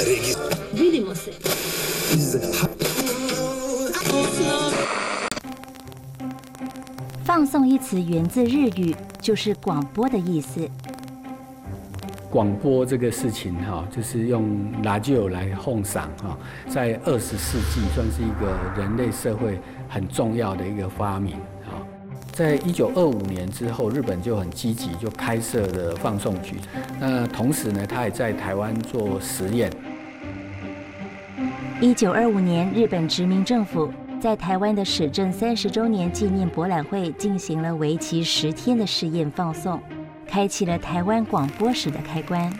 放送一词源自日语，就是广播的意思。 广播这个事情就是用 radio 来奉赏在20世纪算是一个人类社会很重要的一个发明在1925年之后，日本就很积极，就开设了放送局。那同时呢，他也在台湾做实验。 1925年，日本殖民政府在台湾的始政30周年纪念博览会进行了为期10天的试验放送，开启了台湾广播史的开关。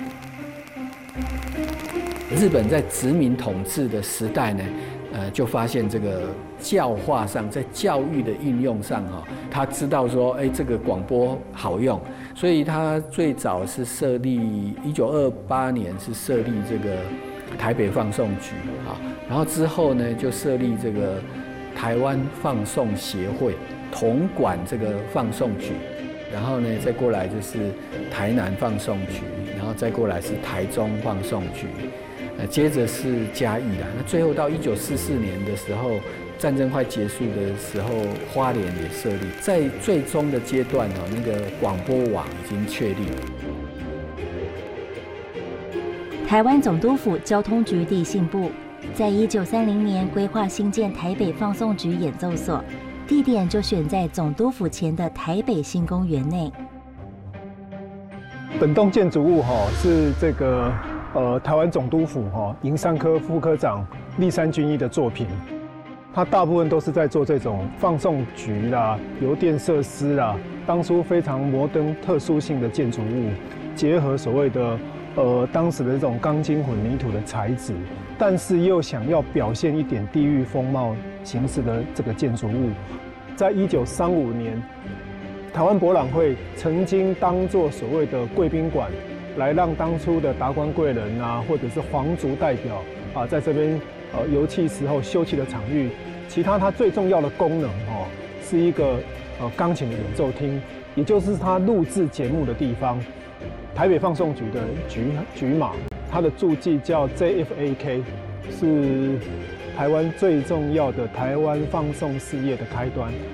日本在殖民统治的时代呢，就发现这个教化上，在教育的运用上他知道说，这个广播好用，所以他最早是设立1928年是设立这个台北放送局然后之后呢，就设立这个台湾放送协会，统管这个放送局。然后呢，再过来就是台南放送局，然后再过来是台中放送局，接着是嘉义啦。那最后到1944年的时候，战争快结束的时候，花莲也设立。在最终的阶段那个广播网已经确立。 台湾总督府交通局地信部在1930年规划兴建台北放送局演奏所。地点就选在总督府前的台北新公园内。 本栋建筑物是这个台湾总督府营山科副科长立山均一的作品。他大部分都是在做这种放送局啦、邮电设施啦，当初非常摩登特殊性的建筑物，结合所谓的当时的这种钢筋混凝土的材质，但是又想要表现一点地域风貌形式的这个建筑物。在1935年，台湾博览会曾经当作所谓的贵宾馆，来让当初的达官贵人或者是皇族代表在这边游憩时候休憩的场域。其他它最重要的功能是一个钢琴的演奏厅，也就是它录制节目的地方。台北放送局的局码，它的注记叫 JFAK， 是台湾最重要的台湾放送事业的开端。